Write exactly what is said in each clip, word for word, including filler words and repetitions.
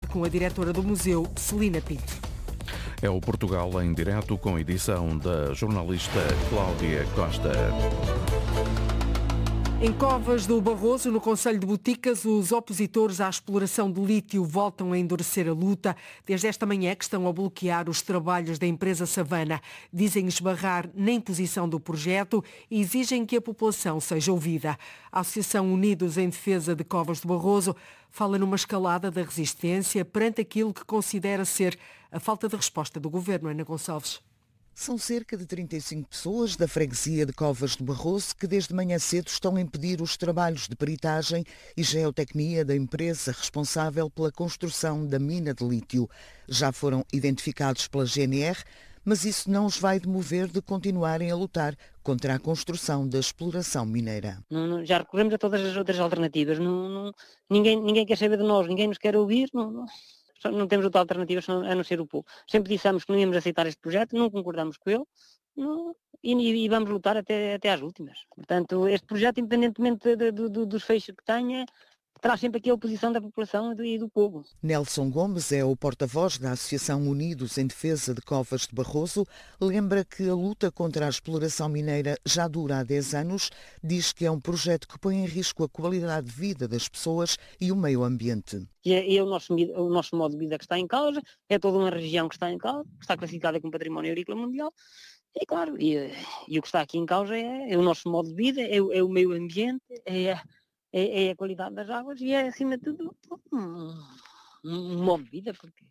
com a diretora do museu, Celina Pinto. É o Portugal em direto com a edição da jornalista Cláudia Costa. Em Covas do Barroso, no concelho de Boticas, os opositores à exploração de lítio voltam a endurecer a luta. Desde esta manhã que estão a bloquear os trabalhos da empresa Savana. Dizem esbarrar na imposição do projeto e exigem que a população seja ouvida. A Associação Unidos em Defesa de Covas do Barroso fala numa escalada da resistência perante aquilo que considera ser a falta de resposta do governo. Ana Gonçalves. São cerca de trinta e cinco pessoas da freguesia de Covas do Barroso que desde manhã cedo estão a impedir os trabalhos de peritagem e geotecnia da empresa responsável pela construção da mina de lítio. Já foram identificados pela G N R, mas isso não os vai demover de continuarem a lutar contra a construção da exploração mineira. Não, não, já recorremos a todas as outras alternativas. Não, não, ninguém, ninguém quer saber de nós, ninguém nos quer ouvir. Não, não. Não temos outra alternativa a não ser o povo. Sempre dissemos que não íamos aceitar este projeto, não concordamos com ele não, e, e vamos lutar até, até às últimas. Portanto, este projeto, independentemente de, de, de, dos fechos que tenha, traz sempre aqui a oposição da população e do, e do povo. Nelson Gomes é o porta-voz da Associação Unidos em Defesa de Covas de Barroso. Lembra que a luta contra a exploração mineira já dura há dez anos. Diz que é um projeto que põe em risco a qualidade de vida das pessoas e o meio ambiente. E é, é o, nosso, o nosso modo de vida que está em causa, é toda uma região que está em causa, que está classificada como património agrícola mundial. E claro, e, e o que está aqui em causa é, é o nosso modo de vida, é, é o meio ambiente, é É, é a qualidade das águas e é, acima de tudo, um, um modo de vida, porque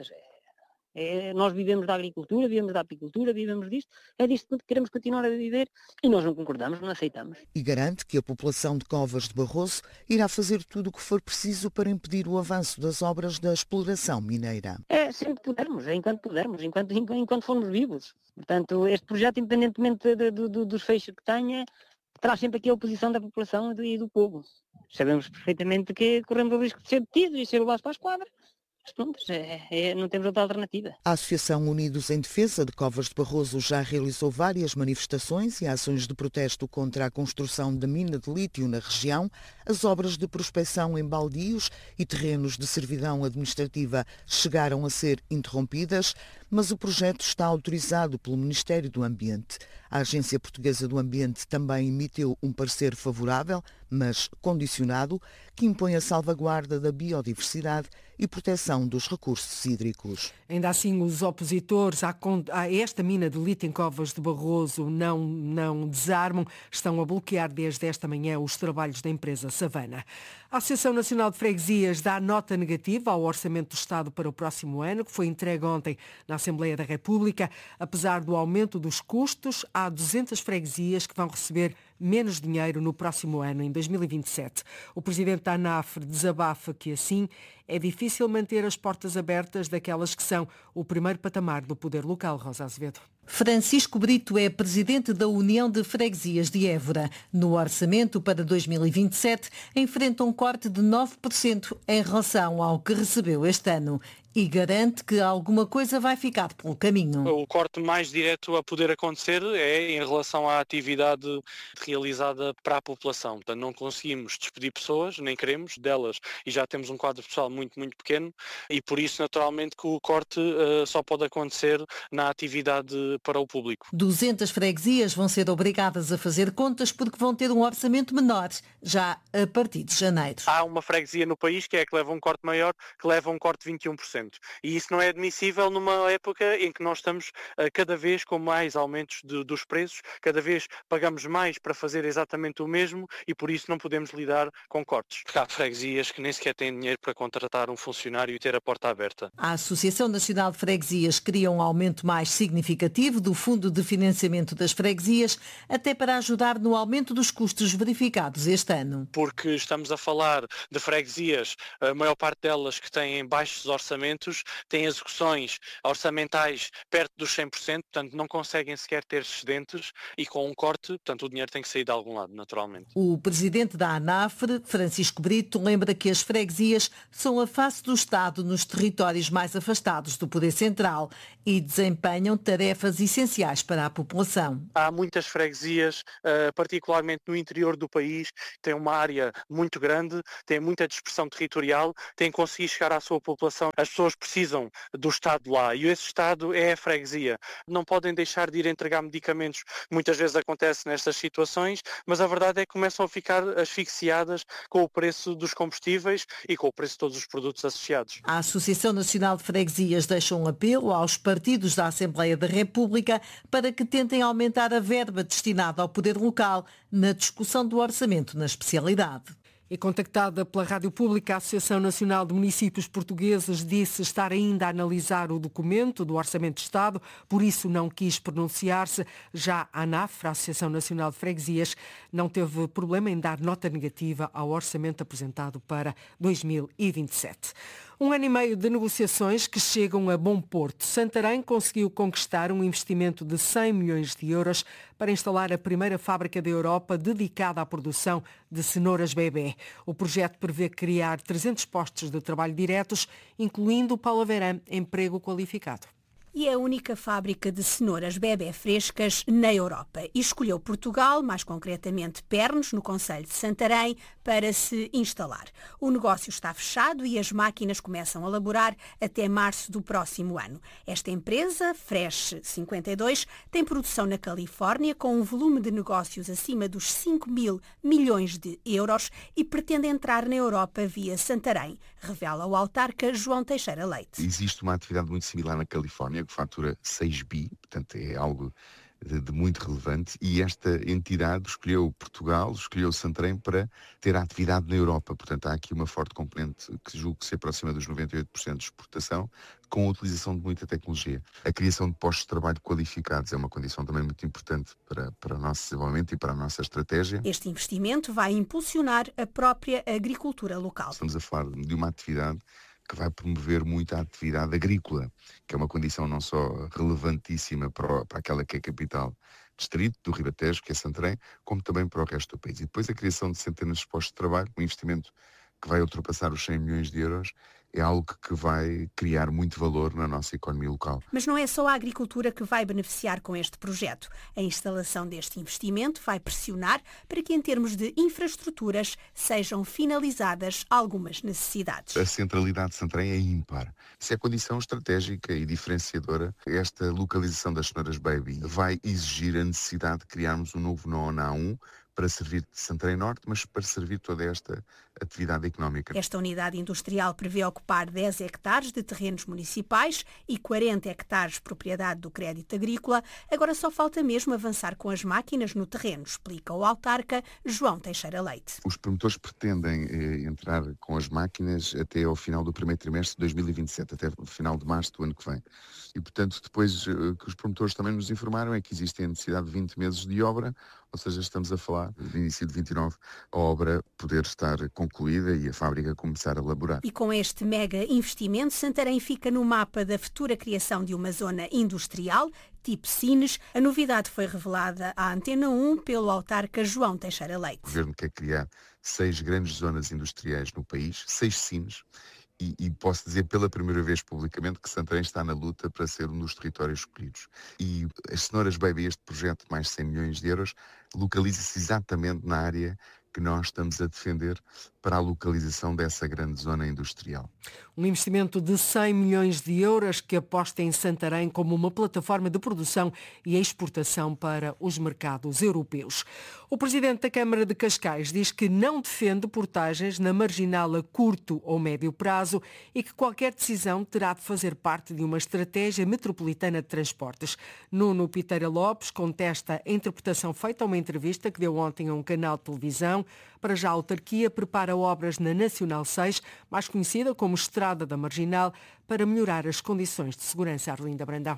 é, é, nós vivemos da agricultura, vivemos da apicultura, vivemos disto, é disto que queremos continuar a viver e nós não concordamos, não aceitamos. E garante que a população de Covas de Barroso irá fazer tudo o que for preciso para impedir o avanço das obras da exploração mineira. É, sempre pudermos, é enquanto pudermos, enquanto, enquanto formos vivos. Portanto, este projeto, independentemente de, de, de, dos fechos que tenha, traz sempre aqui a oposição da população e do, e do povo. Sabemos perfeitamente que corremos o risco de ser detidos e ser levados para a esquadra. Mas pronto, é, é, não temos outra alternativa. A Associação Unidos em Defesa de Covas de Barroso já realizou várias manifestações e ações de protesto contra a construção da mina de lítio na região. As obras de prospecção em baldios e terrenos de servidão administrativa chegaram a ser interrompidas, mas o projeto está autorizado pelo Ministério do Ambiente. A Agência Portuguesa do Ambiente também emitiu um parecer favorável, mas condicionado, que impõe a salvaguarda da biodiversidade e proteção dos recursos hídricos. Ainda assim, os opositores à, a esta mina de lítio em Covas de Barroso não, não desarmam, estão a bloquear desde esta manhã os trabalhos da empresa Savana. A Associação Nacional de Freguesias dá nota negativa ao Orçamento do Estado para o próximo ano, que foi entregue ontem na Assembleia da República. Apesar do aumento dos custos, há duzentas freguesias que vão receber menos dinheiro no próximo ano, em dois mil e vinte e sete. O presidente da ANAFRE desabafa que, assim, é difícil manter as portas abertas daquelas que são o primeiro patamar do poder local. Rosa Azevedo. Francisco Brito é presidente da União de Freguesias de Évora. No orçamento para dois mil e vinte e sete, enfrenta um corte de nove por cento em relação ao que recebeu este ano e garante que alguma coisa vai ficar pelo caminho. O corte mais direto a poder acontecer é em relação à atividade realizada para a população. Portanto, não conseguimos despedir pessoas, nem queremos delas, e já temos um quadro pessoal muito, muito pequeno, e por isso, naturalmente, que o corte uh, só pode acontecer na atividade para o público. duzentas freguesias vão ser obrigadas a fazer contas porque vão ter um orçamento menor, já a partir de janeiro. Há uma freguesia no país que é que leva um corte maior, que leva um corte de vinte e um por cento. E isso não é admissível numa época em que nós estamos uh, cada vez com mais aumentos de, dos preços, cada vez pagamos mais para fazer exatamente o mesmo e por isso não podemos lidar com cortes. Porque há freguesias que nem sequer têm dinheiro para contratar um funcionário e ter a porta aberta. A Associação Nacional de Freguesias queria um aumento mais significativo do Fundo de Financiamento das Freguesias, até para ajudar no aumento dos custos verificados este ano. Porque estamos a falar de freguesias, a maior parte delas que têm baixos orçamentos, momentos têm execuções orçamentais perto dos cem por cento, portanto não conseguem sequer ter excedentes e com um corte, portanto o dinheiro tem que sair de algum lado, naturalmente. O presidente da ANAFRE, Francisco Brito, lembra que as freguesias são a face do Estado nos territórios mais afastados do poder central e desempenham tarefas essenciais para a população. Há muitas freguesias, particularmente no interior do país, que têm uma área muito grande, têm muita dispersão territorial, têm conseguido chegar à sua população. As pessoas precisam do Estado lá e esse Estado é a freguesia. Não podem deixar de ir entregar medicamentos, muitas vezes acontece nestas situações, mas a verdade é que começam a ficar asfixiadas com o preço dos combustíveis e com o preço de todos os produtos associados. A Associação Nacional de Freguesias deixa um apelo aos partidos da Assembleia da República para que tentem aumentar a verba destinada ao poder local na discussão do orçamento na especialidade. E contactada pela Rádio Pública, a Associação Nacional de Municípios Portugueses disse estar ainda a analisar o documento do Orçamento de Estado, por isso não quis pronunciar-se. Já a ANAFRE, a Associação Nacional de Freguesias, não teve problema em dar nota negativa ao orçamento apresentado para dois mil e vinte e sete. Um ano e meio de negociações que chegam a bom porto. Santarém conseguiu conquistar um investimento de cem milhões de euros para instalar a primeira fábrica da Europa dedicada à produção de cenouras bebê. O projeto prevê criar trezentos postos de trabalho diretos, incluindo o Paula Verã, emprego qualificado. E é a única fábrica de cenouras bebé frescas na Europa. E escolheu Portugal, mais concretamente Pernos, no concelho de Santarém, para se instalar. O negócio está fechado e as máquinas começam a laborar até março do próximo ano. Esta empresa, Fresh cinquenta e dois, tem produção na Califórnia com um volume de negócios acima dos cinco mil milhões de euros e pretende entrar na Europa via Santarém, revela o autarca João Teixeira Leite. Existe uma atividade muito similar na Califórnia, que fatura seis bi, portanto é algo de, de muito relevante, e esta entidade escolheu Portugal, escolheu Santarém para ter a atividade na Europa. Portanto, há aqui uma forte componente que julgo que se aproxima dos noventa e oito por cento de exportação, com a utilização de muita tecnologia. A criação de postos de trabalho qualificados é uma condição também muito importante para, para o nosso desenvolvimento e para a nossa estratégia. Este investimento vai impulsionar a própria agricultura local. Estamos a falar de uma atividade que vai promover muito a atividade agrícola, que é uma condição não só relevantíssima para, o, para aquela que é a capital distrito do Ribatejo, que é Santarém, como também para o resto do país. E depois a criação de centenas de postos de trabalho, um investimento que vai ultrapassar os cem milhões de euros, é algo que vai criar muito valor na nossa economia local. Mas não é só a agricultura que vai beneficiar com este projeto. A instalação deste investimento vai pressionar para que, em termos de infraestruturas, sejam finalizadas algumas necessidades. A centralidade de Santarém é ímpar. Isso é condição estratégica e diferenciadora. Esta localização das cenouras baby vai exigir a necessidade de criarmos um novo nó na A um, para servir de Santarém Norte, mas para servir toda esta atividade económica. Esta unidade industrial prevê ocupar dez hectares de terrenos municipais e quarenta hectares propriedade do crédito agrícola. Agora só falta mesmo avançar com as máquinas no terreno, explica o autarca João Teixeira Leite. Os promotores pretendem eh, entrar com as máquinas até ao final do primeiro trimestre de dois mil e vinte e sete, até o final de março do ano que vem. E, portanto, depois o que os promotores também nos informaram é que existe a necessidade de vinte meses de obra, ou seja, estamos a falar de início de vinte e nove, a obra poder estar concluída e a fábrica começar a laborar. E com este mega investimento, Santarém fica no mapa da futura criação de uma zona industrial, tipo Sines. A novidade foi revelada à Antena um pelo autarca João Teixeira Leite. O governo quer criar seis grandes zonas industriais no país, seis Sines, E, e posso dizer pela primeira vez publicamente que Santarém está na luta para ser um dos territórios escolhidos. E as cenouras baby, este projeto de mais de cem milhões de euros, localiza-se exatamente na área que nós estamos a defender para a localização dessa grande zona industrial. Um investimento de cem milhões de euros que aposta em Santarém como uma plataforma de produção e exportação para os mercados europeus. O presidente da Câmara de Cascais diz que não defende portagens na marginal a curto ou médio prazo e que qualquer decisão terá de fazer parte de uma estratégia metropolitana de transportes. Nuno Piteira Lopes contesta a interpretação feita a uma entrevista que deu ontem a um canal de televisão. Para já a autarquia prepara obras na Nacional seis, mais conhecida como Estrada da Marginal, para melhorar as condições de segurança. Arlinda Brandão.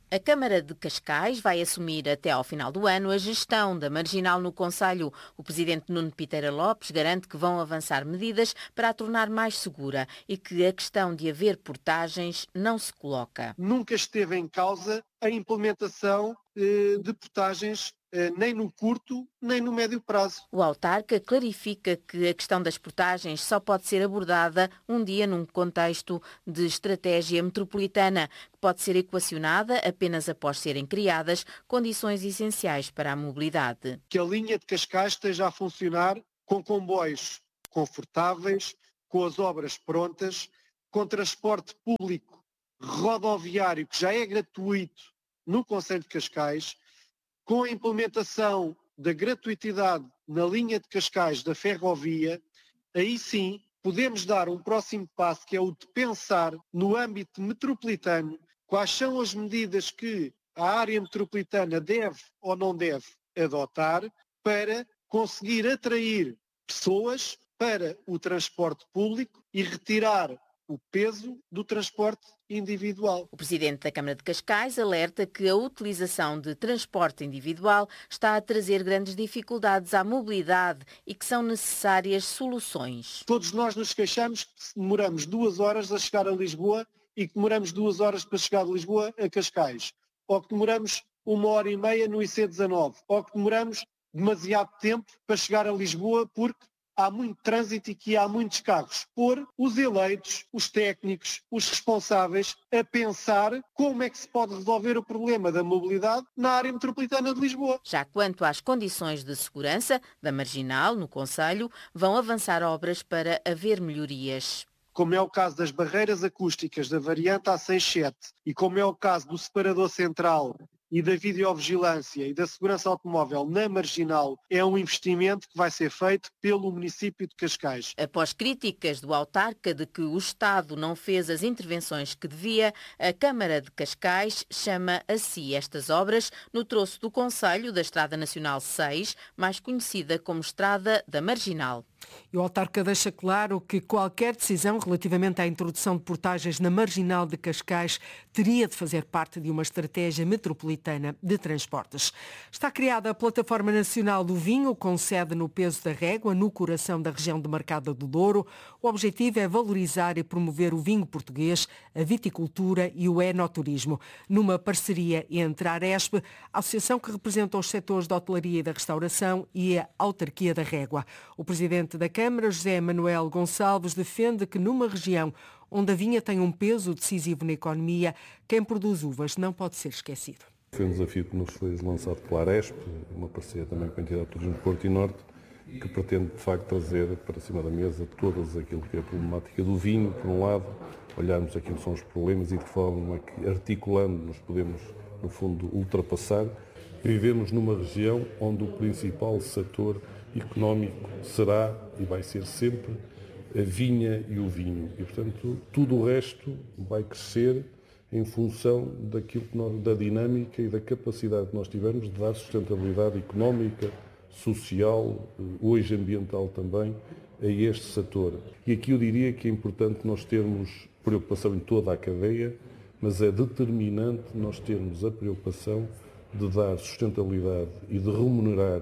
A Câmara de Cascais vai assumir até ao final do ano a gestão da marginal no concelho. O presidente Nuno Piteira Lopes garante que vão avançar medidas para a tornar mais segura e que a questão de haver portagens não se coloca. Nunca esteve em causa a implementação eh, de portagens eh, nem no curto nem no médio prazo. O autarca clarifica que a questão das portagens só pode ser abordada um dia num contexto de estratégia metropolitana, que pode ser equacionada apenas após serem criadas condições essenciais para a mobilidade. Que a linha de Cascais esteja a funcionar com comboios confortáveis, com as obras prontas, com transporte público rodoviário que já é gratuito no concelho de Cascais, com a implementação da gratuitidade na linha de Cascais da ferrovia, aí sim podemos dar um próximo passo, que é o de pensar no âmbito metropolitano quais são as medidas que a área metropolitana deve ou não deve adotar para conseguir atrair pessoas para o transporte público e retirar o peso do transporte individual. O presidente da Câmara de Cascais alerta que a utilização de transporte individual está a trazer grandes dificuldades à mobilidade e que são necessárias soluções. Todos nós nos queixamos que demoramos duas horas a chegar a Lisboa e que demoramos duas horas para chegar de Lisboa a Cascais, ou que demoramos uma hora e meia no I C dezanove, ou que demoramos demasiado tempo para chegar a Lisboa porque há muito trânsito e que há muitos carros. Pôr os eleitos, os técnicos, os responsáveis a pensar como é que se pode resolver o problema da mobilidade na área metropolitana de Lisboa. Já quanto às condições de segurança da marginal no concelho, vão avançar obras para haver melhorias. Como é o caso das barreiras acústicas da variante A seis sete e como é o caso do separador central e da videovigilância e da segurança automóvel na marginal, é um investimento que vai ser feito pelo município de Cascais. Após críticas do autarca de que o Estado não fez as intervenções que devia, a Câmara de Cascais chama a si estas obras no troço do concelho da Estrada Nacional seis, mais conhecida como Estrada da Marginal. E o autarca deixa claro que qualquer decisão relativamente à introdução de portagens na marginal de Cascais teria de fazer parte de uma estratégia metropolitana de transportes. Está criada a Plataforma Nacional do Vinho, com sede no Peso da Régua, no coração da região demarcada do Douro. O objetivo é valorizar e promover o vinho português, a viticultura e o enoturismo, numa parceria entre a Aresp, a associação que representa os setores da hotelaria e da restauração, e a autarquia da Régua. O presidente da Câmara, José Manuel Gonçalves, defende que numa região onde a vinha tem um peso decisivo na economia, quem produz uvas não pode ser esquecido. Foi um desafio que nos foi lançado pela Aresp, uma parceria também com a entidade de turismo de Porto e Norte, que pretende de facto trazer para cima da mesa todas aquilo que é a problemática do vinho, por um lado, olharmos aquilo que são os problemas e de que forma que articulando nos podemos, no fundo, ultrapassar e vivemos numa região onde o principal setor económico será e vai ser sempre a vinha e o vinho. E, portanto, tudo o resto vai crescer em função daquilo que nós, da dinâmica e da capacidade que nós tivermos de dar sustentabilidade económica, social, hoje ambiental também, a este setor. E aqui eu diria que é importante nós termos preocupação em toda a cadeia, mas é determinante nós termos a preocupação de dar sustentabilidade e de remunerar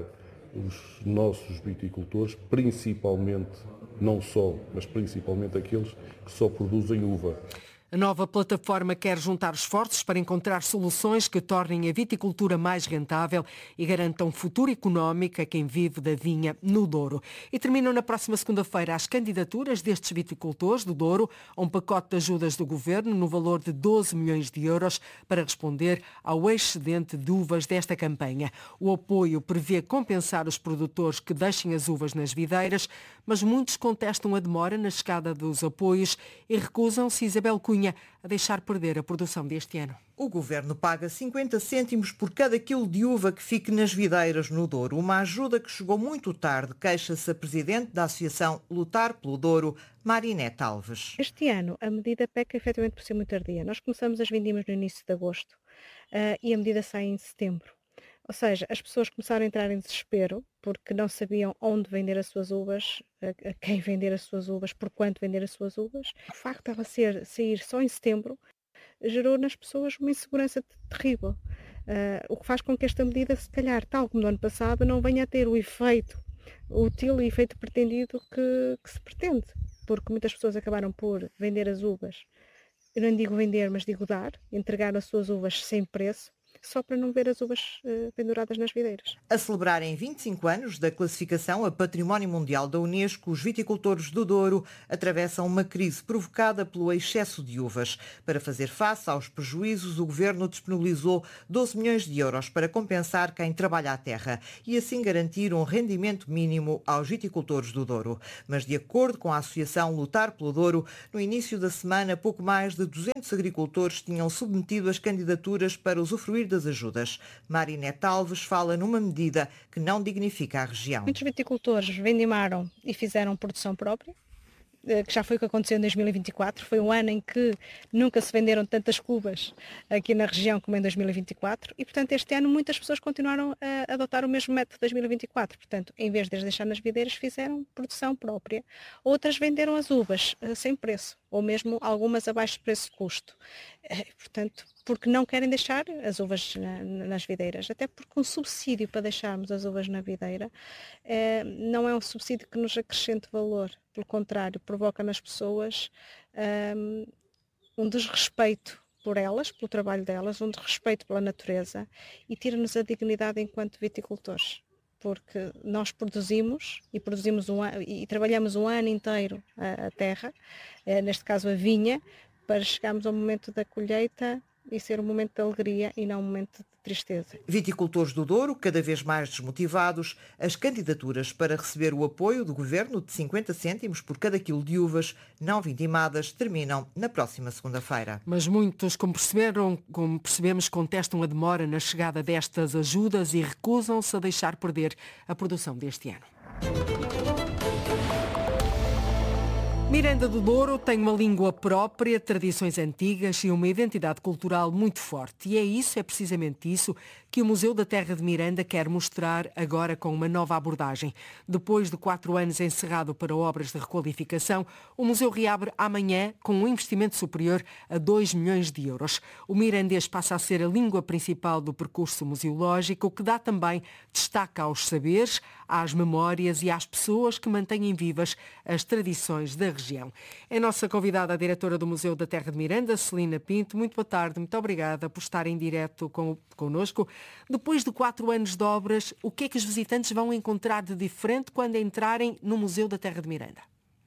os nossos viticultores, principalmente, não só, mas principalmente aqueles que só produzem uva. A nova plataforma quer juntar esforços para encontrar soluções que tornem a viticultura mais rentável e garantam futuro económico a quem vive da vinha no Douro. E terminam na próxima segunda-feira as candidaturas destes viticultores do Douro a um pacote de ajudas do Governo no valor de doze milhões de euros para responder ao excedente de uvas desta campanha. O apoio prevê compensar os produtores que deixem as uvas nas videiras, mas muitos contestam a demora na chegada dos apoios e recusam-se, Isabel Cunha, a deixar perder a produção deste ano. O Governo paga cinquenta cêntimos por cada quilo de uva que fique nas videiras no Douro. Uma ajuda que chegou muito tarde, queixa-se a Presidente da Associação Lutar pelo Douro, Marinete Alves. Este ano a medida peca efetivamente por ser muito tardia. Nós começamos as vindimas no início de agosto uh, e a medida sai em setembro. Ou seja, as pessoas começaram a entrar em desespero porque não sabiam onde vender as suas uvas, a quem vender as suas uvas, por quanto vender as suas uvas. O facto de ela ser, sair só em setembro gerou nas pessoas uma insegurança terrível. Uh, o que faz com que esta medida, se calhar, tal como no ano passado, não venha a ter o efeito útil e efeito pretendido que, que se pretende. Porque muitas pessoas acabaram por vender as uvas, eu não digo vender, mas digo dar, entregar as suas uvas sem preço, só para não ver as uvas uh, penduradas nas videiras. A celebrarem vinte e cinco anos da classificação a Património Mundial da Unesco, os viticultores do Douro atravessam uma crise provocada pelo excesso de uvas. Para fazer face aos prejuízos, o Governo disponibilizou doze milhões de euros para compensar quem trabalha a terra e assim garantir um rendimento mínimo aos viticultores do Douro. Mas de acordo com a Associação Lutar pelo Douro, no início da semana, pouco mais de duzentos agricultores tinham submetido as candidaturas para usufruir das ajudas. Marinete Alves fala numa medida que não dignifica a região. Muitos viticultores vendimaram e fizeram produção própria, que já foi o que aconteceu em dois mil e vinte e quatro. Foi um ano em que nunca se venderam tantas cubas aqui na região como em dois mil e vinte e quatro e, portanto, este ano muitas pessoas continuaram a adotar o mesmo método de dois mil e vinte e quatro. Portanto, em vez de as deixar nas videiras, fizeram produção própria. Outras venderam as uvas uh, sem preço, ou mesmo algumas abaixo de preço de custo. Uh, portanto, porque não querem deixar as uvas na, nas videiras. Até porque um subsídio para deixarmos as uvas na videira uh, não é um subsídio que nos acrescente valor. Pelo contrário, provoca nas pessoas um, um desrespeito por elas, pelo trabalho delas, um desrespeito pela natureza e tira-nos a dignidade enquanto viticultores. Porque nós produzimos e produzimos um, e trabalhamos um ano inteiro a, a terra, eh, neste caso a vinha, para chegarmos ao momento da colheita e ser um momento de alegria e não um momento de tristeza. Viticultores do Douro, cada vez mais desmotivados, as candidaturas para receber o apoio do Governo de cinquenta cêntimos por cada quilo de uvas não vindimadas terminam na próxima segunda-feira. Mas muitos, como perceberam, como percebemos, contestam a demora na chegada destas ajudas e recusam-se a deixar perder a produção deste ano. Miranda do Douro tem uma língua própria, tradições antigas e uma identidade cultural muito forte. E é isso, é precisamente isso, que o Museu da Terra de Miranda quer mostrar agora com uma nova abordagem. Depois de quatro anos encerrado para obras de requalificação, o museu reabre amanhã com um investimento superior a dois milhões de euros. O mirandês passa a ser a língua principal do percurso museológico, que dá também destaque aos saberes, às memórias e às pessoas que mantêm vivas as tradições da região. É nossa convidada a diretora do Museu da Terra de Miranda, Celina Pinto. Muito boa tarde, muito obrigada por estar em direto com, connosco. Depois de quatro anos de obras, o que é que os visitantes vão encontrar de diferente quando entrarem no Museu da Terra de Miranda?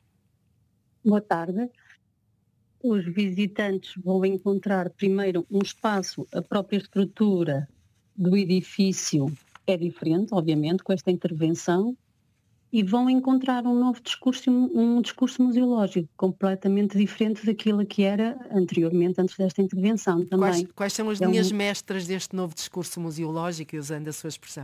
Boa tarde. Os visitantes vão encontrar primeiro um espaço, a própria estrutura do edifício é diferente, obviamente, com esta intervenção, e vão encontrar um novo discurso, um discurso museológico completamente diferente daquilo que era anteriormente, antes desta intervenção também. Quais, quais são as é linhas um... mestras deste novo discurso museológico, usando a sua expressão?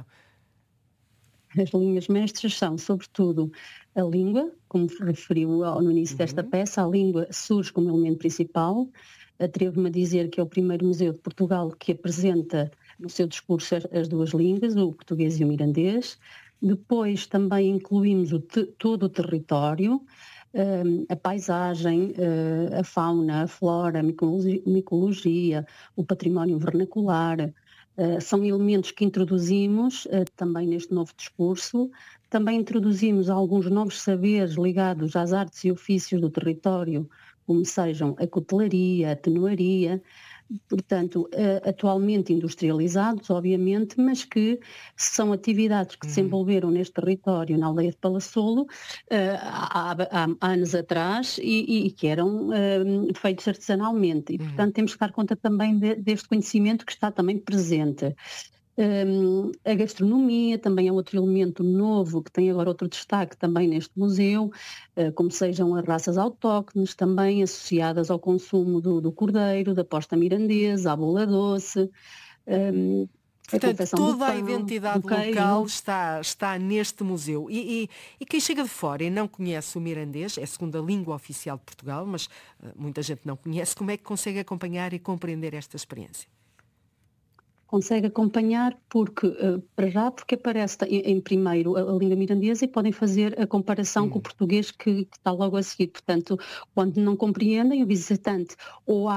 As linhas mestras são, sobretudo, a língua, como referiu no início uhum. desta peça, a língua surge como elemento principal. Atrevo-me a dizer que é o primeiro museu de Portugal que apresenta no seu discurso as duas línguas, o português e o mirandês. Depois também incluímos o te, todo o território, um, a paisagem, uh, a fauna, a flora, a micologia, micologia o património vernacular. Uh, são elementos que introduzimos uh, também neste novo discurso. Também introduzimos alguns novos saberes ligados às artes e ofícios do território, como sejam a cutelaria, a tenuaria, portanto, atualmente industrializados, obviamente, mas que são atividades que se desenvolveram neste território, na aldeia de Palassolo, há, há, há anos atrás e, e que eram um, feitos artesanalmente. E, portanto, temos que dar conta também de, deste conhecimento que está também presente. Um, a gastronomia também é outro elemento novo que tem agora outro destaque também neste museu, uh, como sejam as raças autóctones também associadas ao consumo do, do cordeiro, da posta mirandesa, a bola doce. Um, Portanto, a toda pão, a identidade local está, está neste museu. E, e, e quem chega de fora e não conhece o mirandês, é a segunda língua oficial de Portugal, mas uh, muita gente não conhece, como é que consegue acompanhar e compreender esta experiência? Consegue acompanhar porque, uh, para já, porque aparece em, em primeiro a, a língua mirandesa e podem fazer a comparação hum. com o português que, que está logo a seguir. Portanto, quando não compreendem, o visitante ou há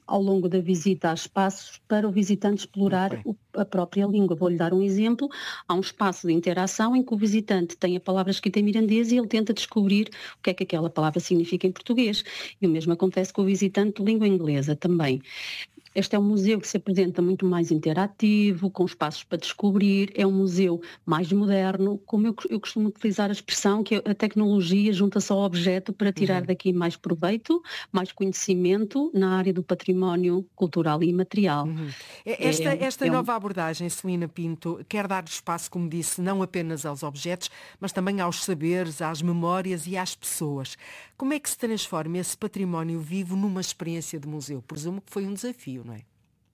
ao longo da visita há espaços para o visitante explorar o, a própria língua. Vou-lhe dar um exemplo. Há um espaço de interação em que o visitante tem a palavra escrita em mirandês e ele tenta descobrir o que é que aquela palavra significa em português. E o mesmo acontece com o visitante de língua inglesa também. Este é um museu que se apresenta muito mais interativo, com espaços para descobrir, é um museu mais moderno, como eu, eu costumo utilizar a expressão que a tecnologia junta-se ao objeto para tirar uhum. daqui mais proveito, mais conhecimento na área do património cultural e imaterial. Uhum. Esta, é, esta é um... nova abordagem, Celina Pinto, quer dar espaço, como disse, não apenas aos objetos, mas também aos saberes, às memórias e às pessoas. Como é que se transforma esse património vivo numa experiência de museu? Presumo que foi um desafio, não é?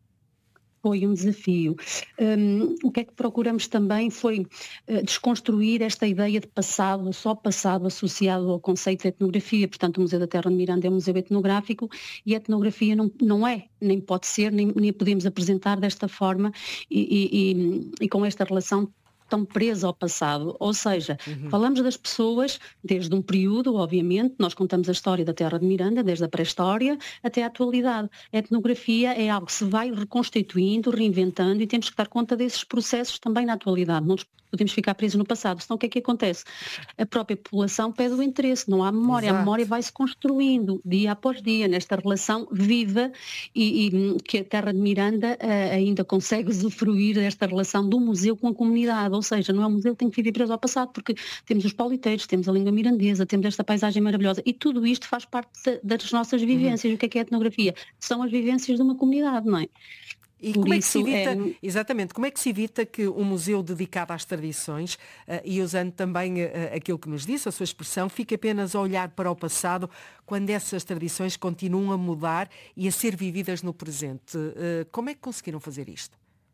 Foi um desafio. Um, o que é que procuramos também foi uh, desconstruir esta ideia de passado, só passado associado ao conceito de etnografia. Portanto, o Museu da Terra de Miranda é um museu etnográfico e a etnografia não, não é, nem pode ser, nem, nem podemos apresentar desta forma e, e, e, e com esta relação tão presa ao passado, ou seja, uhum. falamos das pessoas desde um período, obviamente, nós contamos a história da Terra de Miranda, desde a pré-história até a atualidade. A etnografia é algo que se vai reconstituindo, reinventando e temos que dar conta desses processos também na atualidade, não podemos ficar presos no passado, senão o que é que acontece? A própria população pede o interesse, não há memória, Exato. A memória vai-se construindo dia após dia, nesta relação viva e, e que a Terra de Miranda uh, ainda consegue usufruir desta relação do museu com a comunidade, ou seja, não é um museu que tem que viver preso ao passado, porque temos os pauliteiros, temos a língua mirandesa, temos esta paisagem maravilhosa e tudo isto faz parte das nossas vivências. Uhum. O que é que é a etnografia? São as vivências de uma comunidade, não é? E como é que se evita, é... exatamente, como é que se evita que um museu dedicado às tradições, uh, e usando também uh, aquilo que nos disse, a sua expressão, fique apenas a olhar para o passado quando essas tradições continuam a mudar e a ser vividas no presente? Uh, como é que conseguiram fazer isto?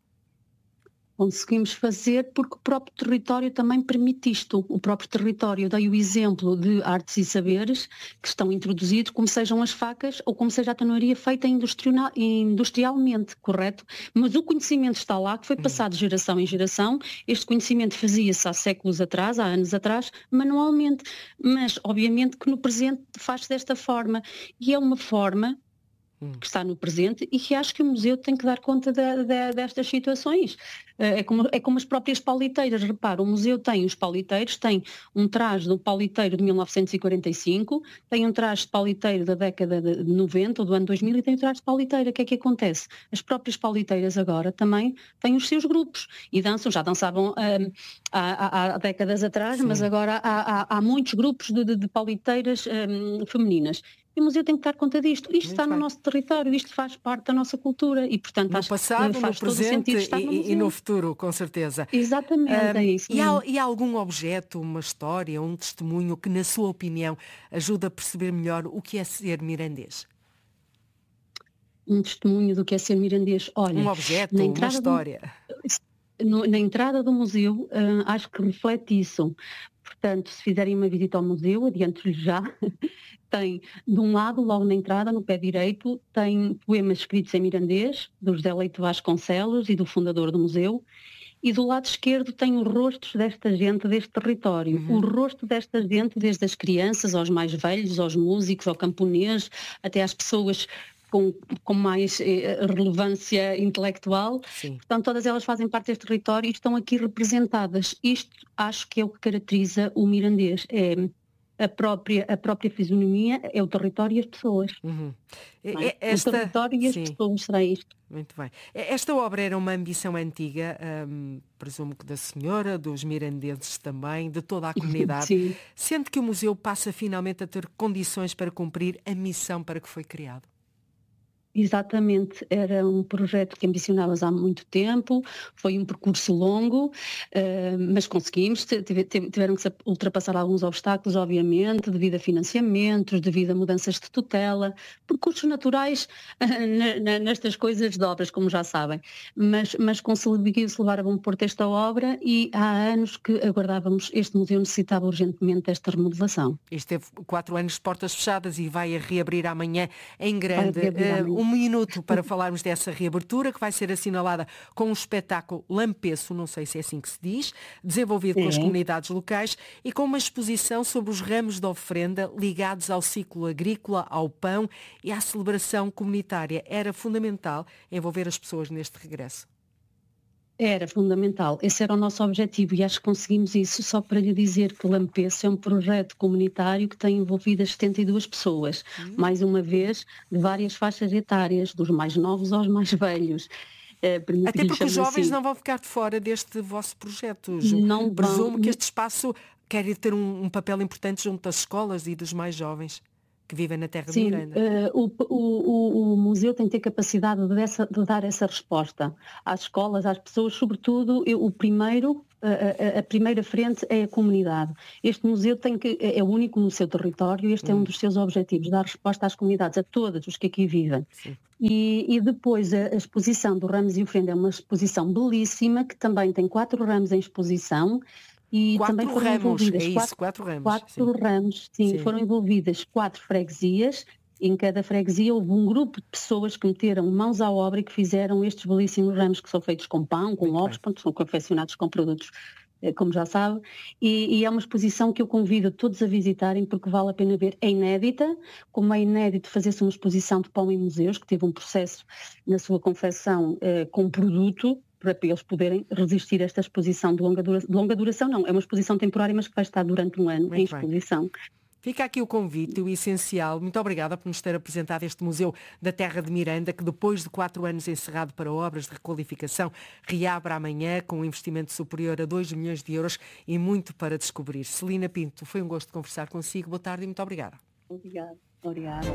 Conseguimos fazer porque o próprio território também permite isto. O próprio território, dei o exemplo de artes e saberes que estão introduzidos, como sejam as facas ou como seja a tanoaria feita industrial, industrialmente, correto? Mas o conhecimento está lá, que foi passado de geração em geração. Este conhecimento fazia-se há séculos atrás, há anos atrás, manualmente. Mas, obviamente, que no presente faz-se desta forma. E é uma forma que está no presente e que acho que o museu tem que dar conta de, de, destas situações. É como, é como as próprias pauliteiras. Repara, o museu tem os pauliteiros, tem um traje do pauliteiro de mil novecentos e quarenta e cinco, tem um traje de pauliteiro da década de noventa ou do ano dois mil e tem um traje de pauliteira. O que é que acontece? As próprias pauliteiras agora também têm os seus grupos e dançam, já dançavam um, há, há, há décadas atrás, Sim. mas agora há, há, há muitos grupos de, de, de pauliteiras um, femininas. E o museu tem que dar conta disto. Isto Muito está bem. no nosso território, isto faz parte da nossa cultura e, portanto, no acho passado, que faz no presente todo o sentido e, no e no futuro, com certeza. Exatamente, um, é isso. E há, e há algum objeto, uma história, um testemunho que, na sua opinião, ajuda a perceber melhor o que é ser mirandês? Um testemunho do que é ser mirandês? Olha, um objeto, uma história. Do, no, na entrada do museu, uh, acho que reflete isso. Portanto, se fizerem uma visita ao museu, adianto-lhe já, tem de um lado, logo na entrada, no pé direito, tem poemas escritos em mirandês, do José Leite Vasconcelos e do fundador do museu, e do lado esquerdo tem os rostos desta gente deste território. Uhum. O rosto desta gente, desde as crianças aos mais velhos, aos músicos, ao camponês, até às pessoas Com, com mais eh, relevância intelectual. Sim. Portanto, todas elas fazem parte deste território e estão aqui representadas. Isto acho que é o que caracteriza o mirandês. É a própria, a própria fisionomia, é o território e as pessoas. Uhum. É? Esta... O território e as Sim. pessoas, será isto. Muito bem. Esta obra era uma ambição antiga, hum, presumo que da senhora, dos mirandenses também, de toda a comunidade. Sim. Sente que o museu passa finalmente a ter condições para cumprir a missão para que foi criado? Exatamente, era um projeto que ambicionávamos há muito tempo, foi um percurso longo, uh, mas conseguimos, tive, tiveram que se ultrapassar alguns obstáculos, obviamente, devido a financiamentos, devido a mudanças de tutela, percursos naturais uh, na, nestas coisas de obras, como já sabem, mas, mas conseguiu-se levar a bom porto esta obra e há anos que aguardávamos, este museu necessitava urgentemente desta remodelação. Isto teve quatro anos de portas fechadas e vai a reabrir amanhã em grande. Uh, um minuto para falarmos dessa reabertura, que vai ser assinalada com um espetáculo lampeço, não sei se é assim que se diz, desenvolvido com as comunidades locais e com uma exposição sobre os ramos de ofrenda ligados ao ciclo agrícola, ao pão e à celebração comunitária. Era fundamental envolver as pessoas neste regresso. Era fundamental, esse era o nosso objetivo e acho que conseguimos isso. Só para lhe dizer que o Lampeço é um projeto comunitário que tem envolvido as setenta e duas pessoas, hum. mais uma vez, de várias faixas etárias, dos mais novos aos mais velhos. É, Até porque os jovens assim. não vão ficar de fora deste vosso projeto. Não Presumo vão... que este espaço quer ter um, um papel importante junto das escolas e dos mais jovens que vivem na terra Sim, de Miranda. Uh, o, o, o museu tem que ter capacidade de, dessa, de dar essa resposta às escolas, às pessoas, sobretudo eu, o primeiro, a, a, a primeira frente é a comunidade. Este museu tem que, é o único no seu território, este hum. é um dos seus objetivos, dar resposta às comunidades, a todos os que aqui vivem. E, e depois a, a exposição do Ramos e Ofrenda é uma exposição belíssima, que também tem quatro ramos em exposição. E quatro também foram ramos, envolvidas é isso, quatro, quatro ramos. Quatro sim. ramos, sim, sim, foram envolvidas quatro freguesias. Em cada freguesia houve um grupo de pessoas que meteram mãos à obra e que fizeram estes belíssimos ramos que são feitos com pão, com Muito ovos, portanto, são confeccionados com produtos, como já sabe, e, e é uma exposição que eu convido todos a visitarem porque vale a pena ver. É inédita, como é inédito fazer-se uma exposição de pão em museus, que teve um processo na sua confecção eh, com produto, para eles poderem resistir a esta exposição de longa duração. De longa duração não, é uma exposição temporária, mas que vai estar durante um ano Muito em exposição. Bem. Fica aqui o convite, o essencial. Muito obrigada por nos ter apresentado este Museu da Terra de Miranda, que depois de quatro anos encerrado para obras de requalificação, reabre amanhã com um investimento superior a dois milhões de euros e muito para descobrir. Celina Pinto, foi um gosto de conversar consigo. Boa tarde e muito obrigada. Obrigada. Obrigada.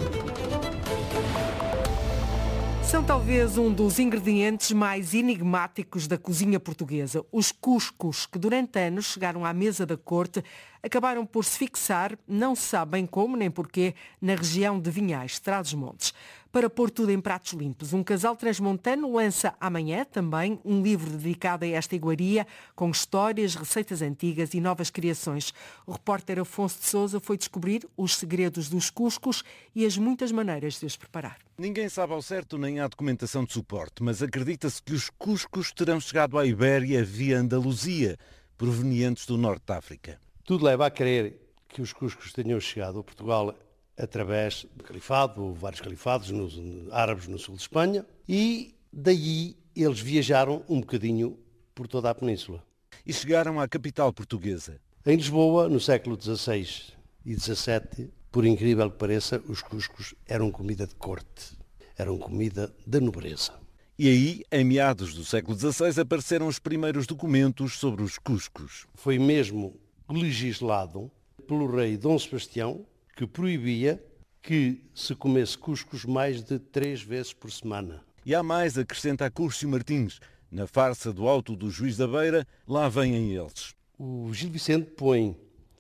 São talvez um dos ingredientes mais enigmáticos da cozinha portuguesa. Os cuscos, que durante anos chegaram à mesa da corte, acabaram por se fixar, não se sabe bem como nem porquê, na região de Vinhais, Trás-os-Montes. Para pôr tudo em pratos limpos, um casal transmontano lança amanhã também um livro dedicado a esta iguaria, com histórias, receitas antigas e novas criações. O repórter Afonso de Sousa foi descobrir os segredos dos cuscos e as muitas maneiras de os preparar. Ninguém sabe ao certo nem há documentação de suporte, mas acredita-se que os cuscos terão chegado à Ibéria via Andaluzia, provenientes do norte da África. Tudo leva a crer que os cuscos tenham chegado a Portugal através do califado, ou vários califados nos, árabes no sul de Espanha, e daí eles viajaram um bocadinho por toda a península. E chegaram à capital portuguesa. Em Lisboa, no século dezasseis e dezassete, por incrível que pareça, os cuscos eram comida de corte, eram comida da nobreza. E aí, em meados do século dezasseis, apareceram os primeiros documentos sobre os cuscos. Foi mesmo legislado pelo rei Dom Sebastião, que proibia que se comesse cuscos mais de três vezes por semana. E há mais, acrescenta Curcio Martins. Na farsa do Alto do Juiz da Beira, lá vêm eles. O Gil Vicente põe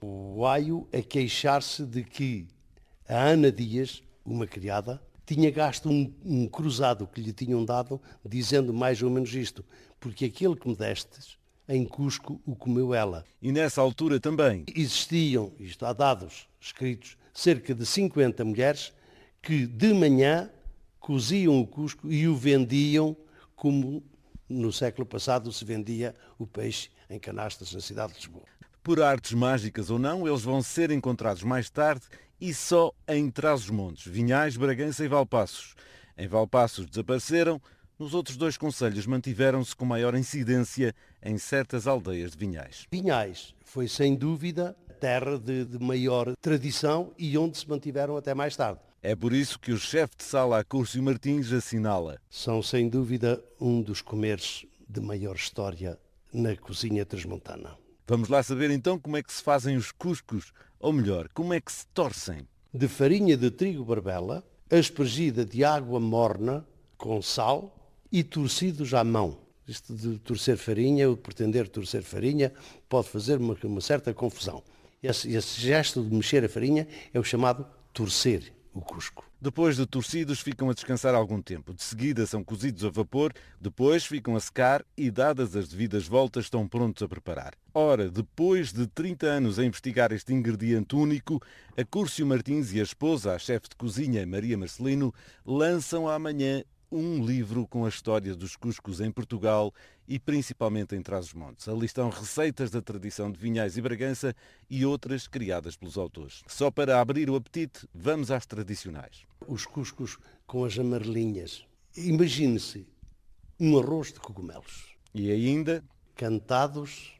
o aio a queixar-se de que a Ana Dias, uma criada, tinha gasto um, um cruzado que lhe tinham dado, dizendo mais ou menos isto: porque aquele que me destes, em Cusco, o comeu ela. E nessa altura também existiam, isto há dados escritos, cerca de cinquenta mulheres que de manhã coziam o cusco e o vendiam como no século passado se vendia o peixe em canastas na cidade de Lisboa. Por artes mágicas ou não, eles vão ser encontrados mais tarde e só em Trás-os-Montes, Vinhais, Bragança e Valpaços. Em Valpaços desapareceram, nos outros dois concelhos mantiveram-se com maior incidência em certas aldeias de Vinhais. Vinhais foi sem dúvida terra de, de maior tradição e onde se mantiveram até mais tarde. É por isso que o chefe de sala Curcio Martins assinala. São sem dúvida um dos comeres de maior história na cozinha transmontana. Vamos lá saber então como é que se fazem os cuscos, ou melhor, como é que se torcem. De farinha de trigo barbela, aspergida de água morna com sal e torcidos à mão. Isto de torcer farinha, o pretender torcer farinha, pode fazer uma, uma certa confusão. Esse, esse gesto de mexer a farinha é o chamado torcer. o cusco. Depois de torcidos, ficam a descansar algum tempo. De seguida são cozidos a vapor, depois ficam a secar e, dadas as devidas voltas, estão prontos a preparar. Ora, depois de trinta anos a investigar este ingrediente único, a Cúrcio Martins e a esposa, a chefe de cozinha Maria Marcelino, lançam amanhã um livro com a história dos cuscos em Portugal e principalmente em Trás-os-Montes. Ali estão receitas da tradição de Vinhais e Bragança e outras criadas pelos autores. Só para abrir o apetite, vamos às tradicionais. Os cuscos com as amarelinhas. Imagine-se um arroz de cogumelos. E ainda? Cantados,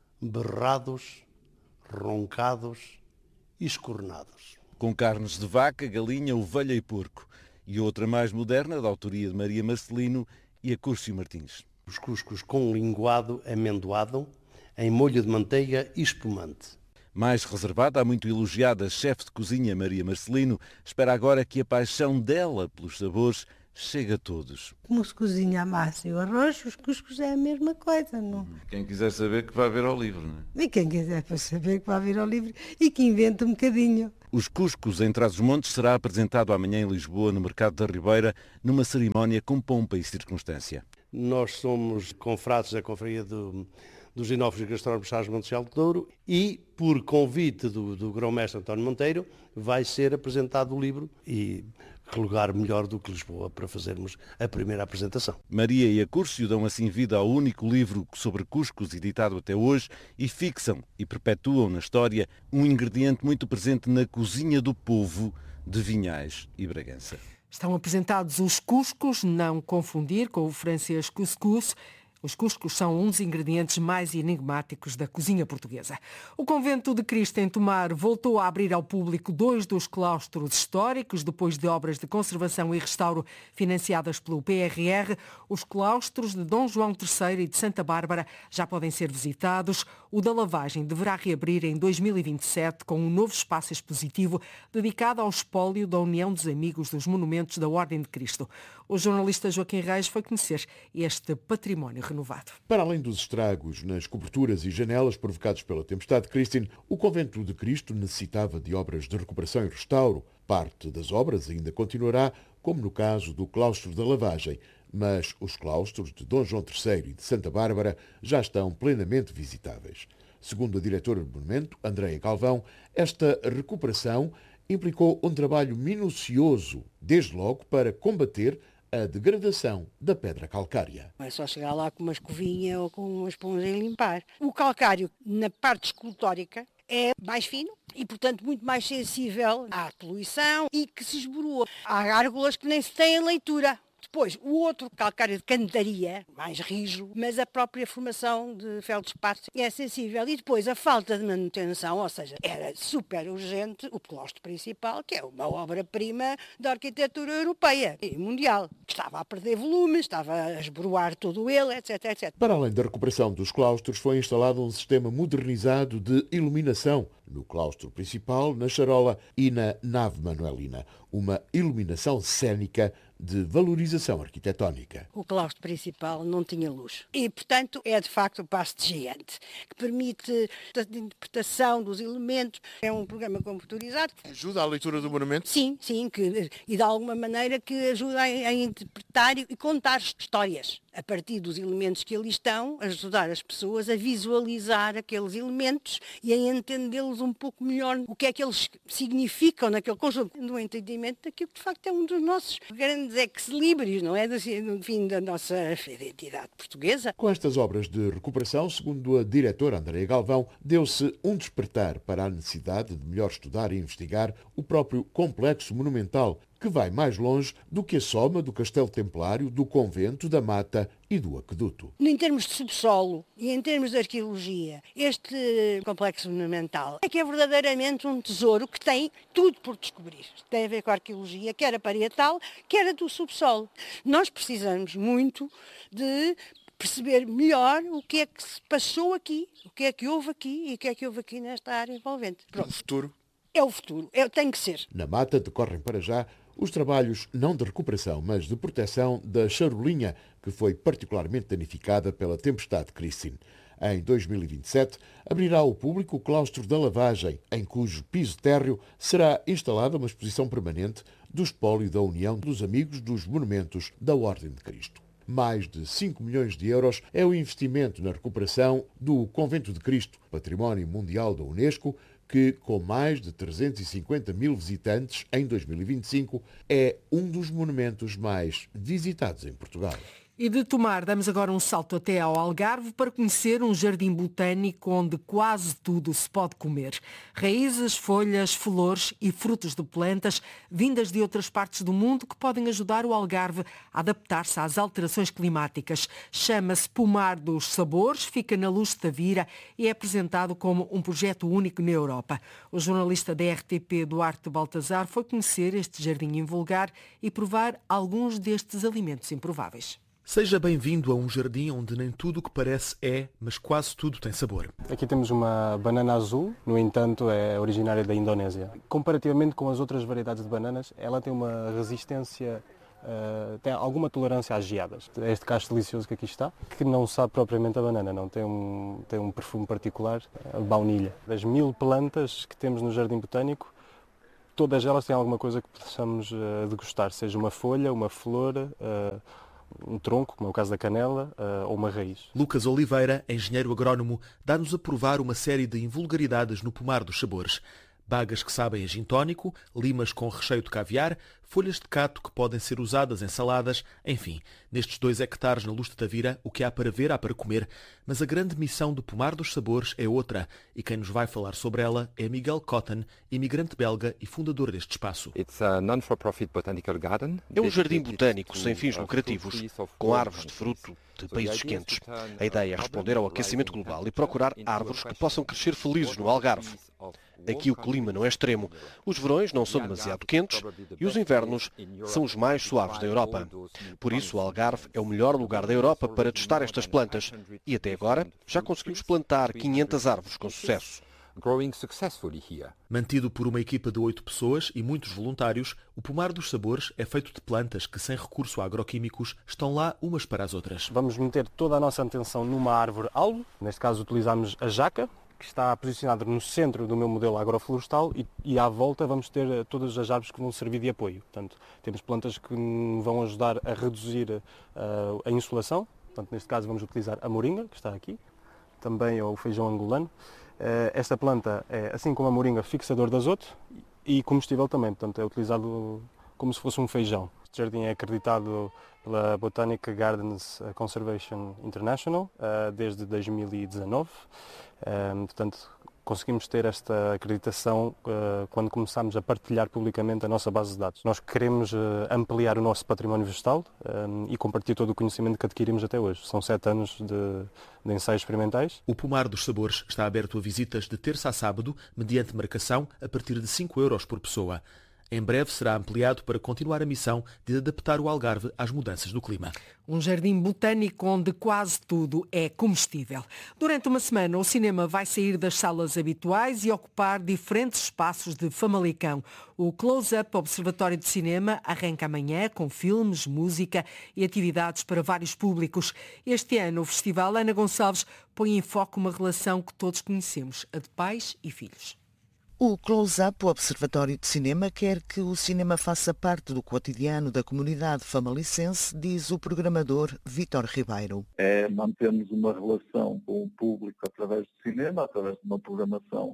berrados, roncados e escornados. Com carnes de vaca, galinha, ovelha e porco. E outra mais moderna, da autoria de Maria Marcelino e a Cúrcio Martins. Os cuscos com linguado amendoado, em molho de manteiga e espumante. Mais reservada, a muito elogiada chefe de cozinha Maria Marcelino, espera agora que a paixão dela pelos sabores chegue a todos. Como se cozinha a massa e o arroz, os cuscos é a mesma coisa, não? Quem quiser saber que vai ver ao livro, não é? E quem quiser para saber que vai vir ao livro e que inventa um bocadinho. Os cuscos em Trás-os-Montes será apresentado amanhã em Lisboa, no Mercado da Ribeira, numa cerimónia com pompa e circunstância. Nós somos confrades da Confraria do, dos Enófagos Gastronómicos Trás-os-Montes de Alto Douro e, por convite do, do grão-mestre António Monteiro, vai ser apresentado o livro e que lugar melhor do que Lisboa para fazermos a primeira apresentação. Maria e a Cúrcio dão assim vida ao único livro sobre cuscos editado até hoje e fixam e perpetuam na história um ingrediente muito presente na cozinha do povo de Vinhais e Bragança. Estão apresentados os cuscos, não confundir com o francês couscous. Os cuscos são um dos ingredientes mais enigmáticos da cozinha portuguesa. O Convento de Cristo em Tomar voltou a abrir ao público dois dos claustros históricos, depois de obras de conservação e restauro financiadas pelo P R R. Os claustros de Dom João terceiro e de Santa Bárbara já podem ser visitados. O da Lavagem deverá reabrir em dois mil e vinte e sete com um novo espaço expositivo dedicado ao espólio da União dos Amigos dos Monumentos da Ordem de Cristo. O jornalista Joaquim Reis foi conhecer este património renovado. Para além dos estragos nas coberturas e janelas provocados pela tempestade Christine, o Convento de Cristo necessitava de obras de recuperação e restauro. Parte das obras ainda continuará, como no caso do claustro da Lavagem, mas os claustros de Dom João terceiro e de Santa Bárbara já estão plenamente visitáveis. Segundo a diretora do monumento, Andreia Galvão, esta recuperação implicou um trabalho minucioso, desde logo para combater a degradação da pedra calcária. É só chegar lá com uma escovinha ou com uma esponja e limpar. O calcário, na parte escultórica, é mais fino e, portanto, muito mais sensível à poluição e que se esboroa. Há gárgulas que nem se têm leitura. Depois, o outro calcário de cantaria, mais rijo, mas a própria formação de feldspato é sensível. E depois a falta de manutenção, ou seja, era super urgente o claustro principal, que é uma obra-prima da arquitetura europeia e mundial. Estava a perder volume, estava a esboroar todo ele, etc, etcétera. Para além da recuperação dos claustros, foi instalado um sistema modernizado de iluminação no claustro principal, na charola e na nave manuelina. Uma iluminação cênica de valorização arquitetónica. O claustro principal não tinha luz e, portanto, é de facto um passo de gigante, que permite a interpretação dos elementos. É um programa computadorizado. Ajuda à leitura do monumento? Sim, sim, que, e de alguma maneira que ajuda a, a interpretar e contar histórias. A partir dos elementos que ali estão, ajudar as pessoas a visualizar aqueles elementos e a entendê-los um pouco melhor, o que é que eles significam naquele conjunto, no entendimento daquilo que de facto é um dos nossos grandes ex-libris, não é? No fim da nossa identidade portuguesa. Com estas obras de recuperação, segundo a diretora Andreia Galvão, deu-se um despertar para a necessidade de melhor estudar e investigar o próprio complexo monumental, que vai mais longe do que a soma do Castelo Templário, do Convento, da Mata e do Aqueduto. Em termos de subsolo e em termos de arqueologia, este complexo monumental é que é verdadeiramente um tesouro que tem tudo por descobrir. Tem a ver com a arqueologia, quer a parietal, quer a do subsolo. Nós precisamos muito de perceber melhor o que é que se passou aqui, o que é que houve aqui e o que é que houve aqui nesta área envolvente. Pronto. O futuro? É o futuro, é, tem que ser. Na Mata decorrem para já os trabalhos não de recuperação, mas de proteção da charolinha, que foi particularmente danificada pela tempestade Christine. Em dois mil e vinte e sete, abrirá ao público o claustro da lavagem, em cujo piso térreo será instalada uma exposição permanente do espólio da União dos Amigos dos Monumentos da Ordem de Cristo. Mais de cinco milhões de euros é o investimento na recuperação do Convento de Cristo, Património Mundial da Unesco, que, com mais de trezentos e cinquenta mil visitantes em dois mil e vinte e cinco, é um dos monumentos mais visitados em Portugal. E de Tomar, damos agora um salto até ao Algarve para conhecer um jardim botânico onde quase tudo se pode comer. Raízes, folhas, flores e frutos de plantas vindas de outras partes do mundo que podem ajudar o Algarve a adaptar-se às alterações climáticas. Chama-se Pomar dos Sabores, fica na Luz de Tavira e é apresentado como um projeto único na Europa. O jornalista da R T P, Duarte Baltazar, foi conhecer este jardim invulgar e provar alguns destes alimentos improváveis. Seja bem-vindo a um jardim onde nem tudo o que parece é, mas quase tudo tem sabor. Aqui temos uma banana azul, no entanto é originária da Indonésia. Comparativamente com as outras variedades de bananas, ela tem uma resistência, uh, tem alguma tolerância às geadas. Este cacho delicioso que aqui está, que não sabe propriamente a banana, não tem um, tem um perfume particular, a baunilha. Das mil plantas que temos no Jardim Botânico, todas elas têm alguma coisa que possamos uh, degustar, seja uma folha, uma flor, uh, um tronco, como é o caso da canela, uh, ou uma raiz. Lucas Oliveira, engenheiro agrónomo, dá-nos a provar uma série de invulgaridades no Pomar dos Sabores. Bagas que sabem a gin tónico, limas com recheio de caviar, folhas de cato que podem ser usadas em saladas, enfim, nestes dois hectares na Luz de Tavira, o que há para ver, há para comer, mas a grande missão do Pomar dos Sabores é outra, e quem nos vai falar sobre ela é Miguel Cotton, imigrante belga e fundador deste espaço. É um jardim botânico sem fins lucrativos, com árvores de fruto de países quentes. A ideia é responder ao aquecimento global e procurar árvores que possam crescer felizes no Algarve. Aqui o clima não é extremo, os verões não são demasiado quentes e os invernos são os mais suaves da Europa. Por isso o Algarve é o melhor lugar da Europa para testar estas plantas e até agora já conseguimos plantar quinhentas árvores com sucesso. Mantido por uma equipa de oito pessoas e muitos voluntários, o Pomar dos Sabores é feito de plantas que, sem recurso a agroquímicos, estão lá umas para as outras. Vamos meter toda a nossa atenção numa árvore-alvo, neste caso utilizamos a jaca, que está posicionada no centro do meu modelo agroflorestal e, e à volta vamos ter todas as árvores que vão servir de apoio. Portanto, temos plantas que vão ajudar a reduzir uh, a insolação, portanto, neste caso vamos utilizar a moringa, que está aqui, também o feijão angolano. Uh, esta planta é, assim como a moringa, fixador de azoto e comestível também, portanto é utilizado como se fosse um feijão. Este jardim é acreditado pela Botanic Gardens Conservation International uh, desde dois mil e dezanove. Uh, portanto, conseguimos ter esta acreditação uh, quando começámos a partilhar publicamente a nossa base de dados. Nós queremos uh, ampliar o nosso património vegetal um, e compartilhar todo o conhecimento que adquirimos até hoje. São sete anos de, de ensaios experimentais. O Pomar dos Sabores está aberto a visitas de terça a sábado, mediante marcação, a partir de cinco euros por pessoa. Em breve será ampliado para continuar a missão de adaptar o Algarve às mudanças do clima. Um jardim botânico onde quase tudo é comestível. Durante uma semana, o cinema vai sair das salas habituais e ocupar diferentes espaços de Famalicão. O Close-Up Observatório de Cinema arranca amanhã com filmes, música e atividades para vários públicos. Este ano, o Festival Ana Gonçalves põe em foco uma relação que todos conhecemos, a de pais e filhos. O Close-Up, o Observatório de Cinema, quer que o cinema faça parte do cotidiano da comunidade famalicense, diz o programador Vítor Ribeiro. É mantermos uma relação com o público através do cinema, através de uma programação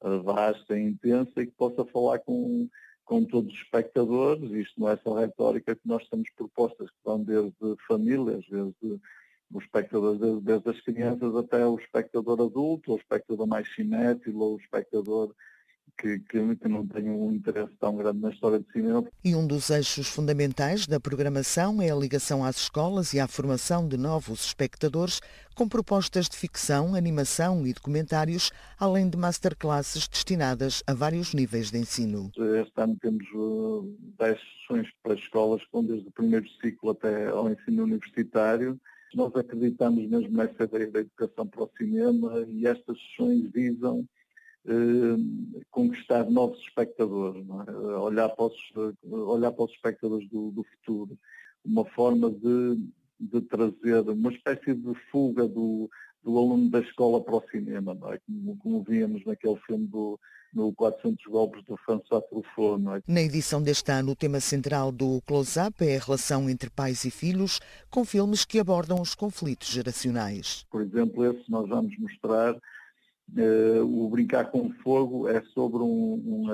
vasta e intensa e que possa falar com, com todos os espectadores. Isto não é só retórica, que nós temos propostas que vão desde famílias, desde o espectador, desde, desde as crianças até o espectador adulto, o espectador mais cinéfilo, o espectador Que, que, que não tenho um interesse tão grande na história de cinema. E um dos eixos fundamentais da programação é a ligação às escolas e à formação de novos espectadores, com propostas de ficção, animação e documentários, além de masterclasses destinadas a vários níveis de ensino. Este ano temos dez sessões para escolas, que vão desde o primeiro ciclo até ao ensino universitário. Nós acreditamos mesmo nessa ideia da educação para o cinema e estas sessões visam Eh, conquistar novos espectadores, não é? olhar, para os, olhar para os espectadores do, do futuro, uma forma de, de trazer uma espécie de fuga do, do aluno da escola para o cinema, não é? Como, como víamos naquele filme do no quatrocentos golpes do François Truffaut, não é? Na edição deste ano, o tema central do Close-Up é a relação entre pais e filhos, com filmes que abordam os conflitos geracionais. Por exemplo, esse nós vamos mostrar, uh, o Brincar com Fogo é sobre um, um,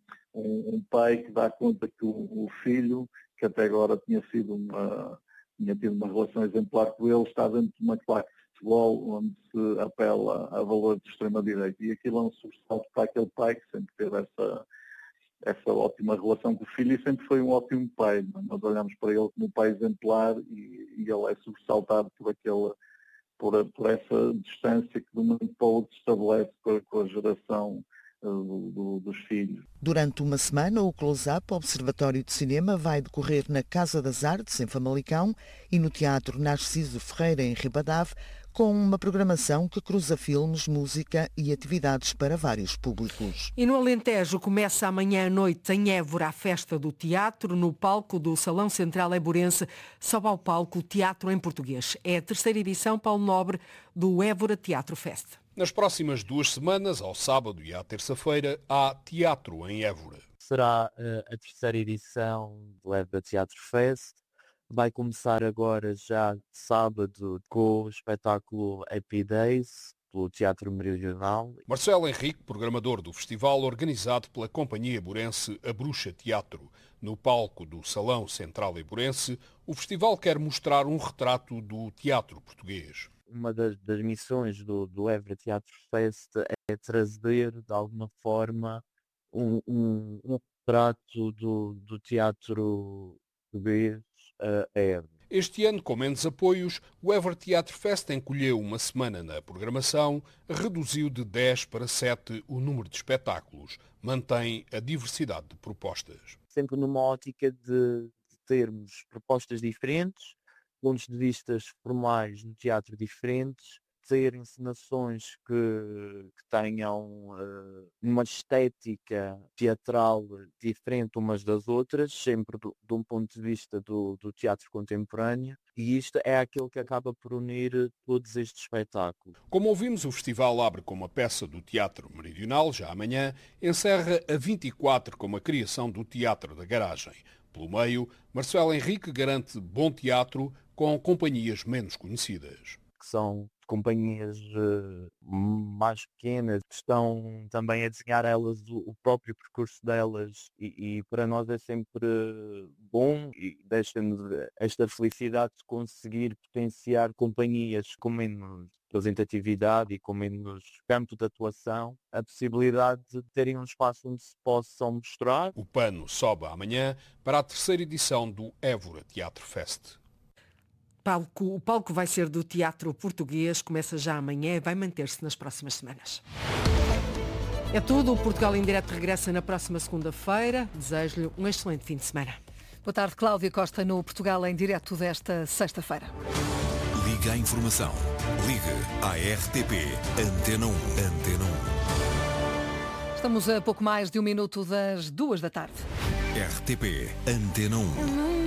um, um pai que dá conta que o, o filho, que até agora tinha sido uma, tinha tido uma relação exemplar com ele, está dentro de uma claque de futebol onde se apela a valores de extrema-direita. E aquilo é um sobressalto para aquele pai que sempre teve essa, essa ótima relação com o filho e sempre foi um ótimo pai. Nós olhamos para ele como um pai exemplar e, e ele é sobressaltado por, aquele, por, por essa distância que de um momento para o outro estabelece com, com a geração Do, do, dos filhos. Durante uma semana, o Close-Up Observatório de Cinema vai decorrer na Casa das Artes, em Famalicão, e no Teatro Narciso Ferreira, em Ribadave, com uma programação que cruza filmes, música e atividades para vários públicos. E no Alentejo começa amanhã à noite em Évora a Festa do Teatro, no palco do Salão Central Évorense, sobe ao palco Teatro em Português. É a terceira edição, Paulo Nobre, do Évora Teatro Fest. Nas próximas duas semanas, ao sábado e à terça-feira, há teatro em Évora. Será uh, a terceira edição do Évora Teatro Fest. Vai começar agora já sábado com o espetáculo Happy Days, pelo Teatro Meridional. Marcelo Henrique, programador do festival, organizado pela companhia eburense A Bruxa Teatro. No palco do Salão Central Eburense, o festival quer mostrar um retrato do teatro português. Uma das, das missões do, do Évora Teatro Fest é trazer, de alguma forma, um, um, um retrato do, do teatro português uh, a Évora. Este ano, com menos apoios, o Évora Teatro Fest encolheu uma semana na programação, reduziu de dez para sete o número de espetáculos, mantém a diversidade de propostas. Sempre numa ótica de, de termos propostas diferentes, pontos de vista formais no teatro diferentes, ter encenações que, que tenham uh, uma estética teatral diferente umas das outras, sempre do, de um ponto de vista do, do teatro contemporâneo, e isto é aquilo que acaba por unir todos estes espetáculos. Como ouvimos, o festival abre com uma peça do Teatro Meridional, já amanhã, encerra a vinte e quatro com uma criação do Teatro da Garagem. Pelo meio, Marcelo Henrique garante bom teatro com companhias menos conhecidas. Que são companhias uh, mais pequenas, que estão também a desenhar elas o, o próprio percurso delas e, e para nós é sempre bom e deixa-nos esta felicidade de conseguir potenciar companhias com menos representatividade e com menos campo de atuação, a possibilidade de terem um espaço onde se possam mostrar. O pano sobe amanhã para a terceira edição do Évora Teatro Fest. Palco, o palco vai ser do Teatro Português, começa já amanhã e vai manter-se nas próximas semanas. É tudo, o Portugal em Direto regressa na próxima segunda-feira. Desejo-lhe um excelente fim de semana. Boa tarde, Cláudia Costa, no Portugal em Direto desta sexta-feira. Liga à informação. Liga à R T P. Antena um. Antena um. Estamos a pouco mais de um minuto das duas da tarde. R T P. Antena um.